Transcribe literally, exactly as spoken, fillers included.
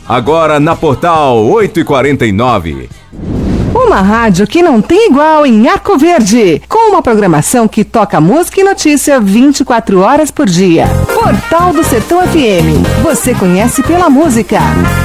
agora na Portal oito e quarenta e nove. Uma rádio que não tem igual em Arco Verde, com uma programação que toca música e notícia vinte e quatro horas por dia. Portal do Sertão F M, você conhece pela música.